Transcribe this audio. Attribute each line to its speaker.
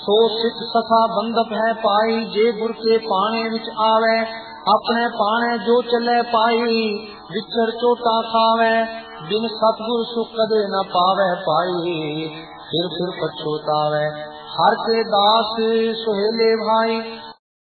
Speaker 1: सो सिख सखा बंधप है पाई, जे गुर के पाने विच आवे, अपने पाने जो चले पाई, विचर चोटा खावे, बिन सतगुर सुख कदे न पावे पाई, फिर पछोतावे। हर के दास सुहेले भाई,